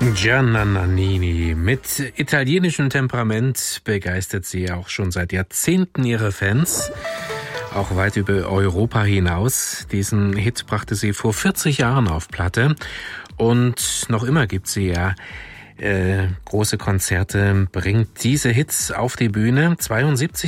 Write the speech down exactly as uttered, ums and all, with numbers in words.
Gianna Nannini. Mit italienischem Temperament begeistert sie auch schon seit Jahrzehnten ihre Fans, auch weit über Europa hinaus. Diesen Hit brachte sie vor vierzig Jahren auf Platte und noch immer gibt sie ja äh, große Konzerte, bringt diese Hits auf die Bühne. zweiundsiebzig